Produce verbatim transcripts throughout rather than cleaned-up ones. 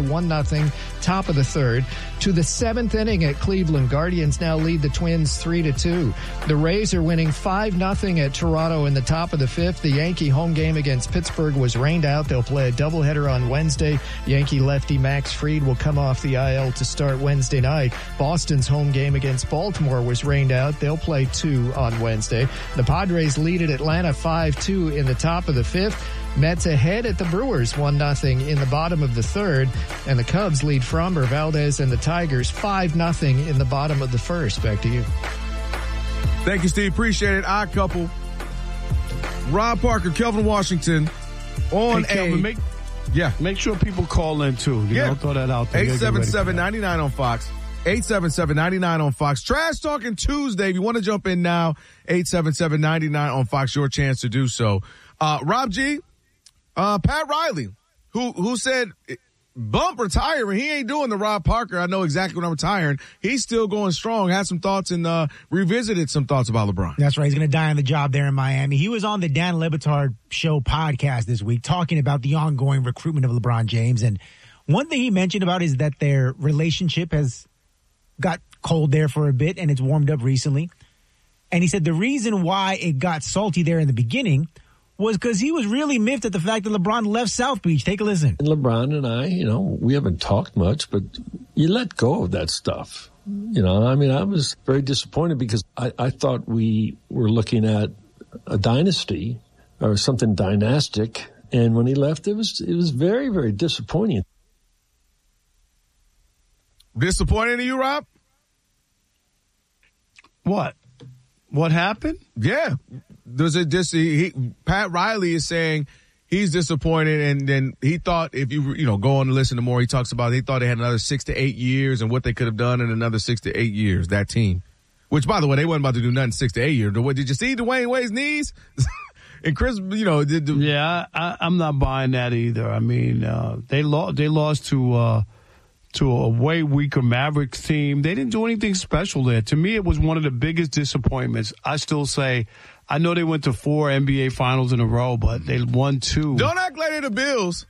one nothing, top of the third. To the seventh inning at Cleveland, Guardians now lead the Twins three to two. The Rays are winning five nothing at Toronto in the top of the fifth. The Yankee home game against Pittsburgh was rained out. They'll play a doubleheader on Wednesday. Yankee lefty Max Fried will come off the I L to start Wednesday night. Boston's home game against Baltimore was rained out. They'll play two on Wednesday. The Padres lead at Atlanta five two in the top of the fifth. Mets ahead at the Brewers one nothing in the bottom of the third. And the Cubs lead Framber Valdez and the Tigers five nothing in the bottom of the first. Back to you. Thank you, Steve. Appreciate it. Odd couple. Rob Parker, Kelvin Washington on hey, Kelvin, a... Make, yeah. Make sure people call in, too. You yeah. know, throw that out there. eight seven seven, nine nine on Fox. eight seven seven, nine nine on Fox. Trash Talking Tuesday. If you want to jump in now, eight seven seven, nine nine on Fox. Your chance to do so. Uh, Rob G., uh, Pat Riley, who who said... Bump retiring. He ain't doing the Rob Parker. I know exactly when I'm retiring. He's still going strong. Had some thoughts and uh, revisited some thoughts about LeBron. That's right. He's going to die on the job there in Miami. He was on the Dan Le Batard Show podcast this week talking about the ongoing recruitment of LeBron James. And one thing he mentioned about is that their relationship has got cold there for a bit and it's warmed up recently. And he said the reason why it got salty there in the beginning was because he was really miffed at the fact that LeBron left South Beach. Take a listen. And LeBron and I, you know, we haven't talked much, but you let go of that stuff. You know, I mean, I was very disappointed because I, I thought we were looking at a dynasty or something dynastic. And when he left, it was it was very, very disappointing. Disappointing to you, Rob? What? What happened? Yeah. There's a dis- he, Pat Riley is saying he's disappointed, and then he thought if you you know go on and listen to more, he talks about they thought they had another six to eight years and what they could have done in another six to eight years. That team, which by the way, they wasn't about to do nothing six to eight years. Did you see Dwayne Wade's knees? And Chris, you know, did the- yeah, I, I'm not buying that either. I mean, uh, they lost they lost to uh, to a way weaker Mavericks team. They didn't do anything special there. To me, it was one of the biggest disappointments. I still say. I know they went to four N B A finals in a row, but they won two. Don't act like they're the Bills.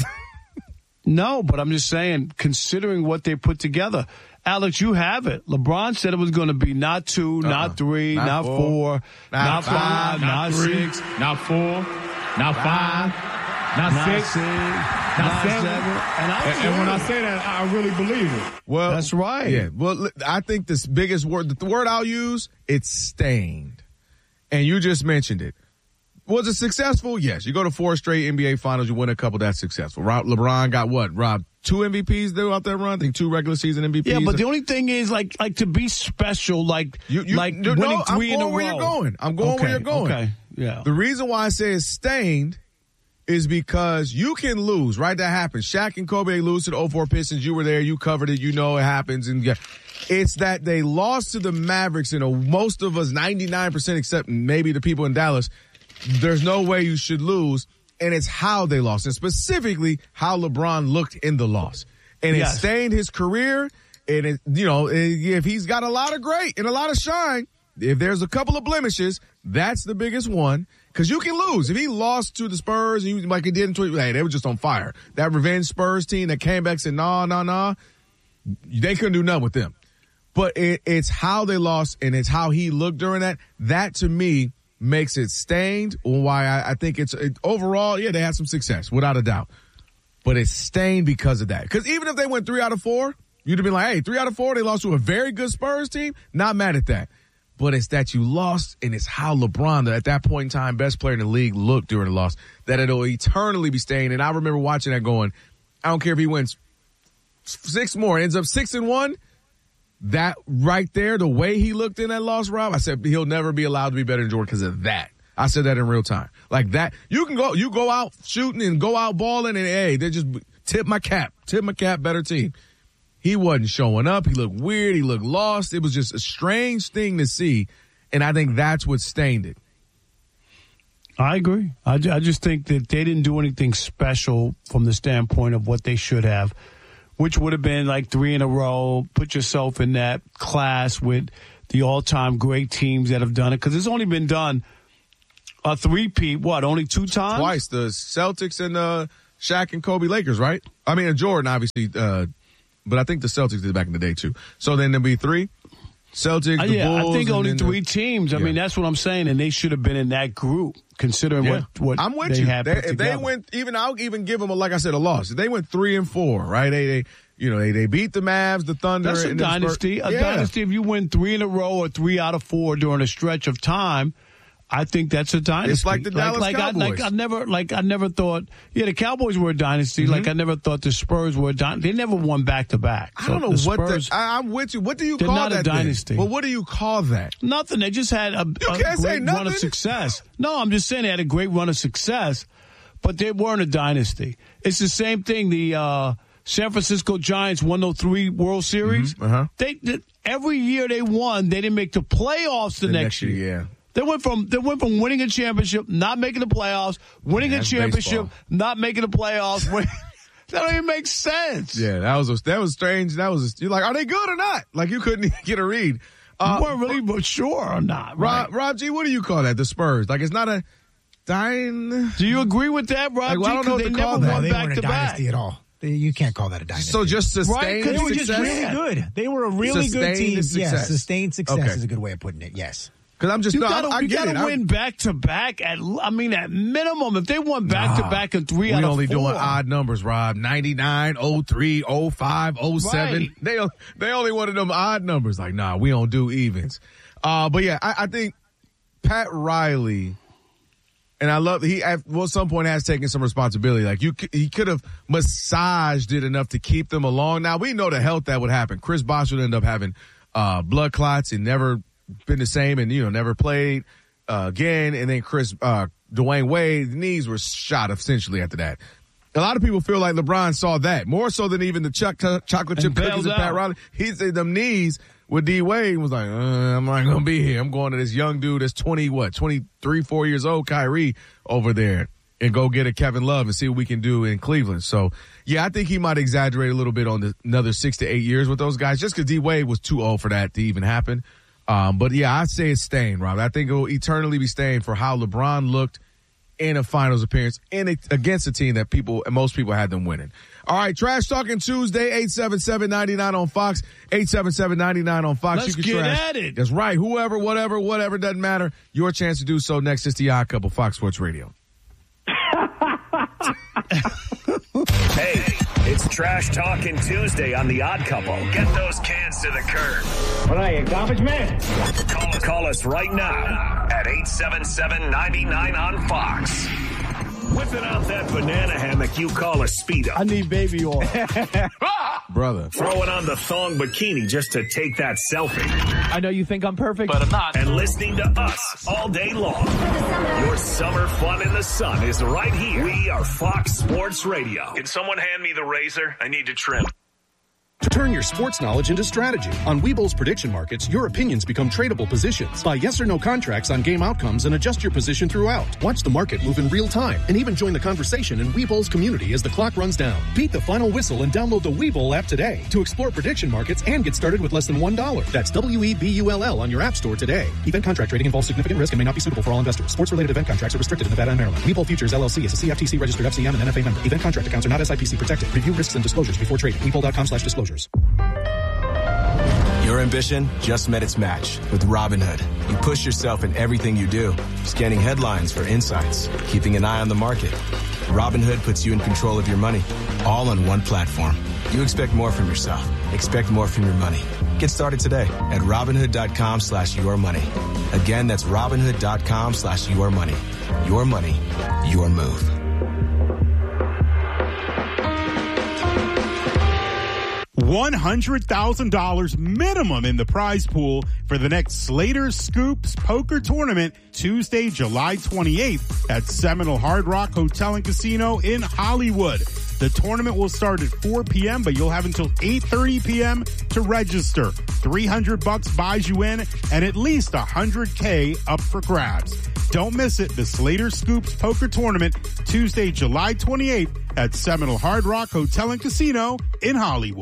No, but I'm just saying, considering what they put together. Alex, you have it. LeBron said it was going to be not two, uh-uh. not three, not, not four, four, not, not five, five, not, not three, six, not four, not five, not, not six, six, not, not seven. seven. And, and, and when I say that, I really believe it. Well, that's right. Yeah. Well, I think this biggest word, the word I'll use, it's stained. And you just mentioned it. Was it successful? Yes. You go to four straight N B A finals, you win a couple, that's successful. Rob, LeBron got what, Rob? Two M V Ps throughout that run? I think two regular season M V Ps. Yeah, but the only thing is, like, like to be special, like, you, you, like no, winning I'm three in a row. I'm going where you're going. I'm going okay, where you're going. Okay, yeah. The reason why I say it's stained is because you can lose, right? That happens. Shaq and Kobe lose to the oh four Pistons. You were there. You covered it. You know it happens. And yeah. It's that they lost to the Mavericks, and most of us, ninety-nine percent except maybe the people in Dallas, there's no way you should lose. And it's how they lost, and specifically how LeBron looked in the loss. And yes. It stained his career. And, it, you know, if he's got a lot of great and a lot of shine, if there's a couple of blemishes, that's the biggest one. Because you can lose. If he lost to the Spurs, and he, like he did in twenty, hey, they were just on fire. That revenge Spurs team that came back and said, nah, nah, nah, they couldn't do nothing with them. But it, it's how they lost, and it's how he looked during that. That, to me, makes it stained. Why I, I think it's it, overall, yeah, they had some success, without a doubt. But it's stained because of that. Because even if they went three out of four, you'd have been like, hey, three out of four, they lost to a very good Spurs team. Not mad at that. But it's that you lost, and it's how LeBron, at that point in time, best player in the league, looked during the loss, that it'll eternally be stained. And I remember watching that going, I don't care if he wins six more, ends up six and one. That right there, the way he looked in that loss, Rob, I said he'll never be allowed to be better than Jordan because of that. I said that in real time. Like that, you can go, you go out shooting and go out balling, and hey, they just tip my cap, tip my cap, better team. He wasn't showing up. He looked weird. He looked lost. It was just a strange thing to see, and I think that's what stained it. I agree. I, I just think that they didn't do anything special from the standpoint of what they should have, which would have been like three in a row. Put yourself in that class with the all-time great teams that have done it, because it's only been done a three-peat, what, only two times? Twice. The Celtics and uh, Shaq and Kobe Lakers, right? I mean, and Jordan, obviously, uh, but I think the Celtics did back in the day, too. So then there'll be three. Celtics, the uh, yeah, Bulls. I think only three the, teams. I yeah. mean, that's what I'm saying, and they should have been in that group, considering yeah. what, what I'm with they you. had They, put if together. they went, even I'll even give them, a, like I said, a loss. If they went three and four, right? They, they you know, they, they beat the Mavs, the Thunder. That's a and dynasty. The a yeah. dynasty, if you win three in a row or three out of four during a stretch of time, I think that's a dynasty. It's like the Dallas like, like Cowboys. I, like I never, like I never thought. Yeah, the Cowboys were a dynasty. Mm-hmm. Like I never thought the Spurs were a dynasty. They never won back to back. I don't know the what Spurs, the, I, I'm with you. What do you they're call not that? a dynasty. Well, what do you call that? Nothing. They just had a, a can't say great run of nothing. success. No, I'm just saying they had a great run of success, but they weren't a dynasty. It's the same thing. The uh, San Francisco Giants won those three World Series. Mm-hmm. Uh-huh. They, they every year they won, they didn't make the playoffs the, The next, next year, year. yeah. They went from they went from winning a championship, not making the playoffs, winning Yeah, a championship, baseball. not making the playoffs. Winning, that don't even make sense. Yeah, that was a, that was strange. That was a, you're like, are they good or not? Like you couldn't even get a read. Uh, you weren't really sure or not. Right? Rob, Rob G, what do you call that? The Spurs? Like it's not a dying. Do you agree with that, Rob? Like, well, I don't G? know 'Cause what they to call never that. won they back weren't a to back. dynasty at all. They, you can't call that a dynasty. So just Right, sustained 'cause they were just success. really good. They were a really good Sustained team. success. Yes, sustained success Okay. is a good way of putting it. Yes. Because I'm just You no, gotta, I, I you get gotta it. win back to back. At I mean, at minimum, if they won back to back in three we out of only four, doing odd numbers, Rob. ninety-nine, oh three, oh five, oh seven. Right. They they only wanted them odd numbers. Like, nah, we don't do evens. Uh, but yeah, I, I think Pat Riley, and I love he at well, some point has taken some responsibility. Like you, he could have massaged it enough to keep them along. Now we know the health that would happen. Chris Bosh would end up having uh, blood clots and never been the same, and you know never played uh, again. And then Chris uh, Dwayne Wade's knees were shot essentially after that. A lot of people feel like LeBron saw that more so than even the chuck, chocolate chip And cookies bailed and Pat out. Riley. He said them knees with D Wade was like, uh, I'm not gonna be here. I'm going to this young dude that's twenty, what, twenty-three, four years old, Kyrie over there, and go get a Kevin Love and see what we can do in Cleveland. So yeah, I think he might exaggerate a little bit on the, another six to eight years with those guys, just because D Wade was too old for that to even happen. Um, but yeah, I'd say it's staying, Rob. I think it will eternally be staying for how LeBron looked in a finals appearance in a, against a team that people, most people had them winning. All right, Trash Talking Tuesday, eight seven seven, nine nine on Fox, eight seven seven, nine nine on Fox. Let's you can get trash. at it. That's right. Whoever, whatever, whatever, doesn't matter. Your chance to do so. Next is the Odd Couple, Fox Sports Radio. Hey, it's Trash Talking Tuesday on The Odd Couple. Get those cans to the curb. What are you, garbage man? Call, call us right now at eight seven seven, nine nine on Fox. Whipping out that banana hammock you call a Speedo. I need baby oil. Brother. Throwing on the thong bikini just to take that selfie. I know you think I'm perfect, but I'm not. And listening to us all day long. Your summer fun in the sun is right here. We are Fox Sports Radio. Can someone hand me the razor? I need to trim. Turn your sports knowledge into strategy. On Webull's prediction markets, your opinions become tradable positions. Buy yes or no contracts on game outcomes and adjust your position throughout. Watch the market move in real time and even join the conversation in Webull's community as the clock runs down. Beat the final whistle and download the Webull app today to explore prediction markets and get started with less than one dollar. That's W E B U L L on your app store today. Event contract trading involves significant risk and may not be suitable for all investors. Sports-related event contracts are restricted in Nevada and Maryland. Webull Futures L L C is a C F T C registered F C M and N F A member. Event contract accounts are not S I P C protected. Review risks and disclosures before trading. Webull.com slash disclosures. Your ambition just met its match with Robinhood. You push yourself in everything you do, scanning headlines for insights, keeping an eye on the market. Robinhood puts you in control of your money, all on one platform. You expect more from yourself. Expect more from your money. Get started today at Robinhood.com slash your money. Again, that's Robinhood.com slash your money. Your money, your move. one hundred thousand dollars minimum in the prize pool for the next Slater Scoops Poker Tournament, Tuesday, July twenty-eighth at Seminole Hard Rock Hotel and Casino in Hollywood. The tournament will start at four p.m., but you'll have until eight thirty p.m. to register. three hundred bucks buys you in and at least one hundred K up for grabs. Don't miss it. The Slater Scoops Poker Tournament, Tuesday, July twenty-eighth at Seminole Hard Rock Hotel and Casino in Hollywood.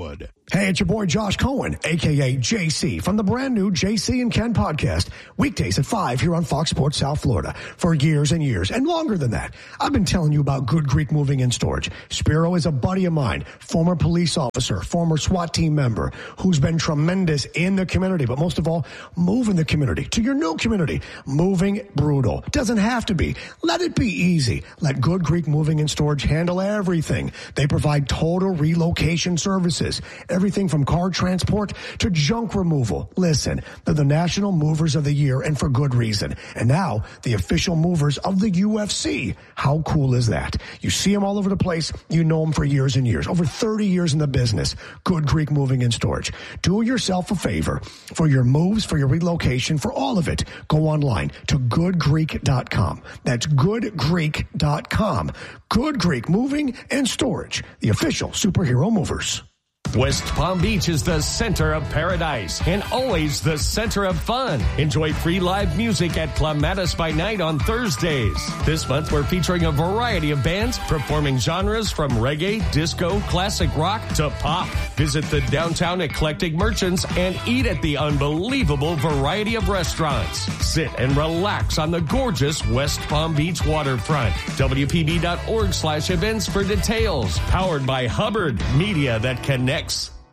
Hey, it's your boy Josh Cohen, a k a. J C, from the brand new J C and Ken podcast, weekdays at five here on Fox Sports South Florida. For years and years, and longer than that, I've been telling you about Good Greek Moving and Storage. Spiro is a buddy of mine, former police officer, former SWAT team member, who's been tremendous in the community, but most of all, moving the community to your new community. Moving brutal. Doesn't have to be. Let it be easy. Let Good Greek Moving and Storage handle everything. They provide total relocation services. Everything from car transport to junk removal. Listen, they're the National Movers of the Year, and for good reason. And now, the official movers of the U F C. How cool is that? You see them all over the place. You know them for years and years. Over thirty years in the business. Good Greek Moving and Storage. Do yourself a favor. For your moves, for your relocation, for all of it, go online to good greek dot com. That's good greek dot com. Good Greek Moving and Storage. The official superhero movers. West Palm Beach is the center of paradise and always the center of fun. Enjoy free live music at Clematis by Night on Thursdays. This month, we're featuring a variety of bands performing genres from reggae, disco, classic rock to pop. Visit the downtown eclectic merchants and eat at the unbelievable variety of restaurants. Sit and relax on the gorgeous West Palm Beach waterfront. W P B dot org slash events for details. Powered by Hubbard, media that connects.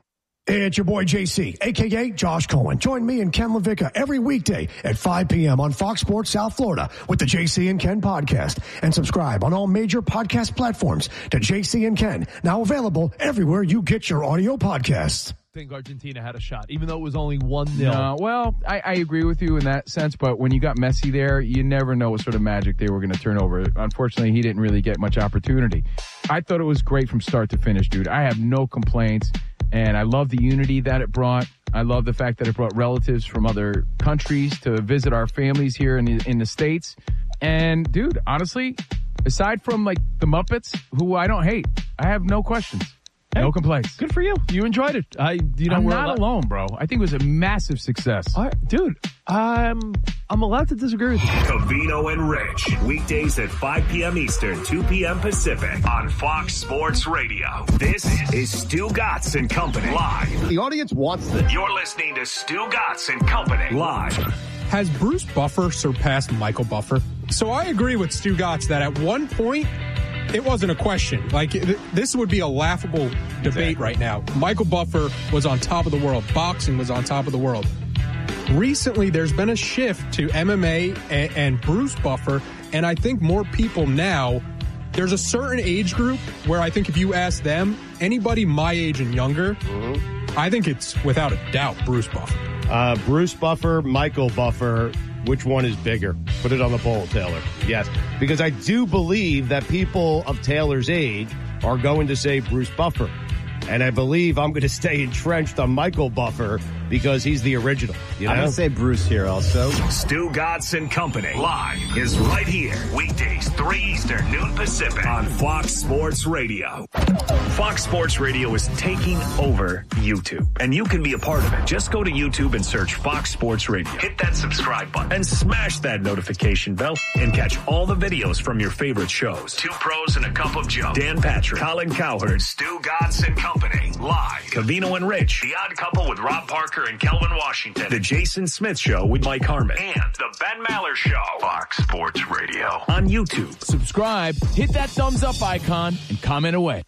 It's your boy J C, a k a. Josh Cohen. Join me and Ken LaVicka every weekday at five p.m. on Fox Sports South Florida with the J C and Ken podcast. And subscribe on all major podcast platforms to J C and Ken, now available everywhere you get your audio podcasts. I think Argentina had a shot, even though it was only one nil. No, well, I, I agree with you in that sense, but when you got Messi there, you never know what sort of magic they were going to turn over. Unfortunately, he didn't really get much opportunity. I thought it was great from start to finish, dude. I have no complaints, and I love the unity that it brought. I love the fact that it brought relatives from other countries to visit our families here in the, in the States. And, dude, honestly, aside from, like, the Muppets, who I don't hate, I have no questions. Hey, no complaints. Good for you. You enjoyed it. I, you know, I'm we're not al- alone, bro. I think it was a massive success. I, dude, I'm I'm allowed to disagree with you. Covino and Rich, weekdays at five p.m. Eastern, two p.m. Pacific on Fox Sports Radio. This is Stu Gatz and Company live. The audience wants this. You're listening to Stu Gatz and Company live. Has Bruce Buffer surpassed Michael Buffer? So I agree with Stu Gatz that at one point, it wasn't a question. Like, th- this would be a laughable debate exactly. right now. Michael Buffer was on top of the world. Boxing was on top of the world. Recently, there's been a shift to M M A and, and Bruce Buffer, and I think more people now, there's a certain age group where I think if you ask them, anybody my age and younger, mm-hmm. I think it's without a doubt Bruce Buffer. Uh, Bruce Buffer, Michael Buffer. Which one is bigger? Put it on the poll, Taylor. Yes, because I do believe that people of Taylor's age are going to say Bruce Buffer. And I believe I'm going to stay entrenched on Michael Buffer because he's the original. You know? I'm going to say Bruce here also. Stu Gatz and Company live is right here. Weekdays, three Eastern, noon Pacific on Fox Sports Radio. Fox Sports Radio is taking over YouTube, and you can be a part of it. Just go to YouTube and search Fox Sports Radio. Hit that subscribe button and smash that notification bell and catch all the videos from your favorite shows. Two Pros and a Cup of Joe. Dan Patrick, Colin Cowherd, Stu Gatz and Company. Live. Covino and Rich. The Odd Couple with Rob Parker and Kelvin Washington. The Jason Smith Show with Mike Harmon. And the Ben Maller Show. Fox Sports Radio. On YouTube. Subscribe, hit that thumbs up icon, and comment away.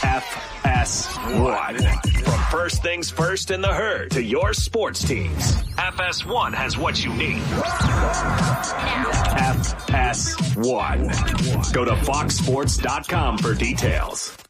F S one. From first things first in the herd to your sports teams. F S one has what you need. F S one. Go to fox sports dot com for details.